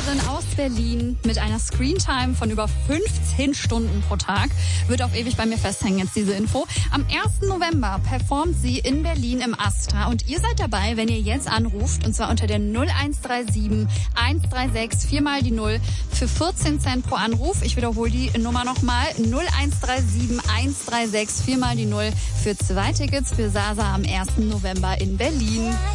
Sängerin aus Berlin mit einer Screentime von über 15 Stunden pro Tag. Wird auf ewig bei mir festhängen jetzt diese Info. Am 1. November performt sie in Berlin im Astra und ihr seid dabei, wenn ihr jetzt anruft, und zwar unter der 0137 136 4 mal die 0 für 14 Cent pro Anruf. Ich wiederhole die Nummer nochmal. 0137 136 4 mal die 0 für 2 Tickets für Sasa am 1. November in Berlin.